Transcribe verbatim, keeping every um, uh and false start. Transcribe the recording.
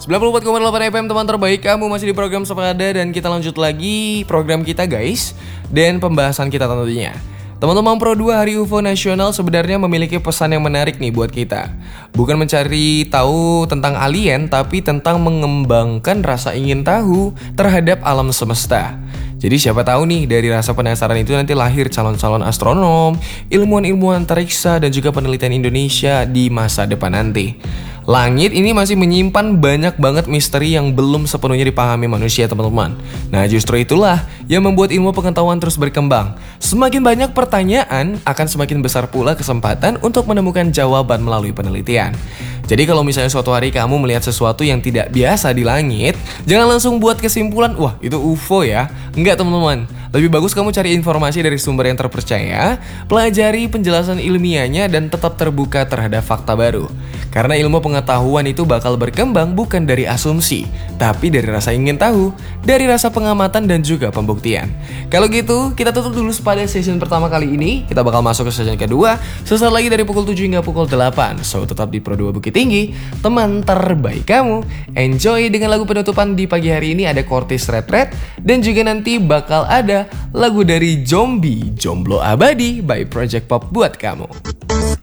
sembilan puluh empat koma delapan F M teman terbaik, kamu masih di program Sepeda dan kita lanjut lagi program kita guys. Dan pembahasan kita tentunya, teman-teman Pro dua Hari U F O Nasional sebenarnya memiliki pesan yang menarik nih buat kita. Bukan mencari tahu tentang alien, tapi tentang mengembangkan rasa ingin tahu terhadap alam semesta. Jadi siapa tahu nih dari rasa penasaran itu nanti lahir calon-calon astronom, ilmuwan-ilmuwan antariksa dan juga penelitian Indonesia di masa depan nanti. Langit ini masih menyimpan banyak banget misteri yang belum sepenuhnya dipahami manusia teman-teman. Nah justru itulah yang membuat ilmu pengetahuan terus berkembang. Semakin banyak pertanyaan, akan semakin besar pula kesempatan untuk menemukan jawaban melalui penelitian. Jadi kalau misalnya suatu hari kamu melihat sesuatu yang tidak biasa di langit, jangan langsung buat kesimpulan, wah itu U F O ya. Enggak teman-teman, lebih bagus kamu cari informasi dari sumber yang terpercaya, pelajari penjelasan ilmiahnya dan tetap terbuka terhadap fakta baru. Karena ilmu pengetahuan itu bakal berkembang bukan dari asumsi, tapi dari rasa ingin tahu, dari rasa pengamatan dan juga pembuktian. Kalau gitu, kita tutup dulu pada session pertama kali ini. Kita bakal masuk ke session kedua sesaat lagi dari pukul tujuh hingga pukul delapan. So, tetap di Pro dua Bukit Tinggi, teman terbaik kamu. Enjoy dengan lagu penutupan di pagi hari ini, ada Kortis Red Red. Dan juga nanti bakal ada lagu dari Zombie, Jomblo Abadi by Project Pop buat kamu.